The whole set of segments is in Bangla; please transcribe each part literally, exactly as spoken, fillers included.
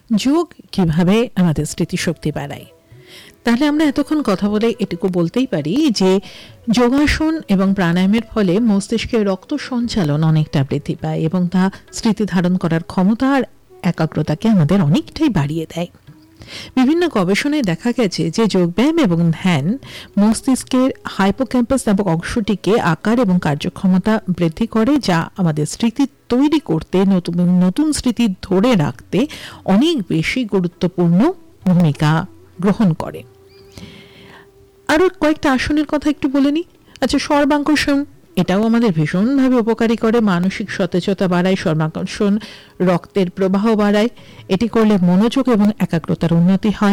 যোগ কিভাবে আমাদের স্মৃতিশক্তি বাড়ায়। তাহলে আমরা এতক্ষণ কথা বলে এটুকু বলতেই পারি যে যোগাসন এবং প্রাণায়ামের ফলে মস্তিষ্কের রক্ত সঞ্চালন অনেকটা বৃদ্ধি পায় এবং তা স্মৃতি ধারণ করার ক্ষমতা আর একাগ্রতাকে আমাদের অনেকটাই বাড়িয়ে দেয়। বিভিন্ন গবেষণায় দেখা গেছে যে যোগব্যায়াম এবং ধ্যান মস্তিষ্কের হাইপোক্যাম্পাস নামক অংশটিকে আকার এবং কার্যক্ষমতা বৃদ্ধি করে, যা আমাদের স্মৃতি তৈরি করতে, নতুন নতুন স্মৃতি ধরে রাখতে অনেক বেশি গুরুত্বপূর্ণ ভূমিকা গ্রহণ করে। আরও কয়েকটা আসনের কথা একটু বলে নিই। আচ্ছা, সর্বাঙ্গসন, এটাও আমাদের ভীষণভাবে উপকারী করে, মানসিক সতেজতা বাড়ায়। সর্বাঙ্গসন রক্তের প্রবাহ বাড়ায়, এটি করলে মনোযোগ এবং একাগ্রতার উন্নতি হয়।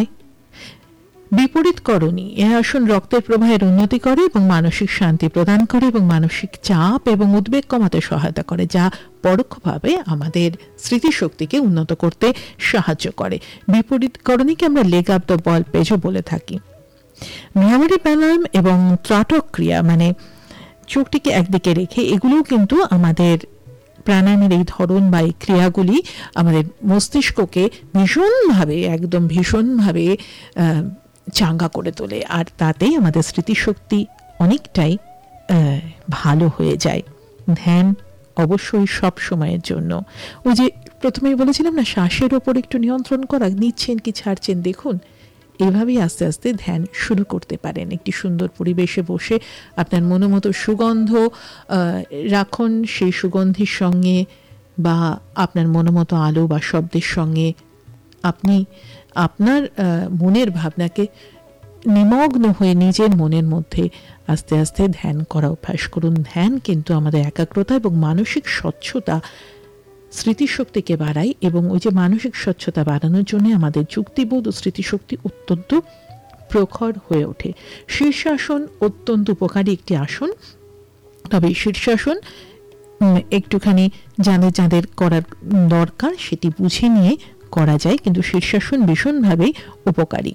বিপরীতকরণী, এই আসন রক্তের প্রবাহের উন্নতি করে এবং মানসিক শান্তি প্রদান করে এবং মানসিক চাপ এবং উদ্বেগ কমাতে সহায়তা করে, যা পরোক্ষভাবে আমাদের স্মৃতিশক্তিকে উন্নত করতে সাহায্য করে। বিপরীতকরণীকে আমরা লেগ আপ দ্য বল পেজও বলে থাকি। ভ্রামরী প্রাণায়াম এবং ত্রাটক ক্রিয়া, মানে চোখটিকে একদিকে রেখে, এগুলোও কিন্তু আমাদের প্রাণায়ামের এই ধরন বা এই ক্রিয়াগুলি আমাদের মস্তিষ্ককে ভীষণভাবে একদম ভীষণভাবে চাঙ্গা করে তোলে, আর তাতেই আমাদের স্মৃতিশক্তি অনেকটাই ভালো হয়ে যায়। ধ্যান অবশ্যই সব সময়ের জন্য। ওই যে প্রথমেই বলেছিলাম না, শ্বাসের ওপর একটু নিয়ন্ত্রণ করা, নিচ্ছেন কি ছাড়ছেন দেখুন, এভাবেই আস্তে আস্তে ধ্যান শুরু করতে পারেন। একটি সুন্দর পরিবেশে বসে আপনার মনোমতো সুগন্ধ রাখুন, সেই সুগন্ধির সঙ্গে বা আপনার মনোমতো আলো বা শব্দের সঙ্গে আপনি আপনার মনের ভাবনাকে নিমগ্ন হয়ে নিজের মনের মধ্যে আস্তে আস্তে ধ্যান করা অভ্যাস করুন। ধ্যান কিন্তু আমাদের একাগ্রতা এবং মানসিক স্বচ্ছতা, স্মৃতিশক্তিকে বাড়ায় এবং ওই যে মানসিক স্বচ্ছতা বাড়ানোর জন্য আমাদের যুক্তিবোধ ও স্মৃতিশক্তি অত্যন্ত প্রখর হয়ে ওঠে। শীর্ষাসন অত্যন্ত উপকারী একটি আসন, তবে শীর্ষাসন একটুখানি যাদের যাদের করার দরকার সেটি বুঝে নিয়ে করা যায়, কিন্তু শীর্ষাসন ভীষণভাবে উপকারী।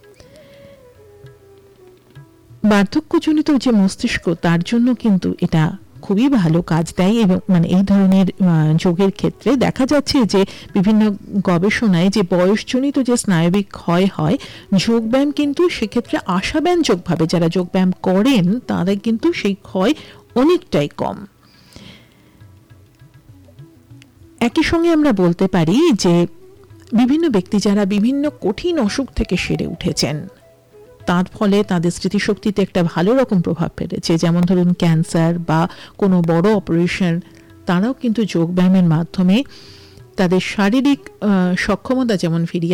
বার্ধক্যজনিত যে মস্তিষ্ক, তার জন্য কিন্তু এটা খুবই ভালো কাজ দেয় এবং মানে এই ধরনের যোগের ক্ষেত্রে দেখা যাচ্ছে যে বিভিন্ন গবেষণায় যে বয়সজনিত যে স্নায়বিক ক্ষয় হয়, যোগব্যায়াম কিন্তু সেক্ষেত্রে আশাব্যঞ্জকভাবে যারা যোগব্যায়াম করেন তাদের কিন্তু সেই ক্ষয় অনেকটাই কম। একই সঙ্গে আমরা বলতে পারি যে বিভিন্ন ব্যক্তি যারা বিভিন্ন কঠিন অসুখ থেকে সেরে উঠেছেন, তার ফলে তাদের স্মৃতিশক্তিতে একটা ভালো রকম প্রভাব ফেলেছে, যেমন ধরুন ক্যান্সার বা কোনো বড় অপারেশন, তারাও কিন্তু যোগব্যায়ামের মাধ্যমে তাদের শারীরিক সক্ষমতা যেমন ফিরিয়ে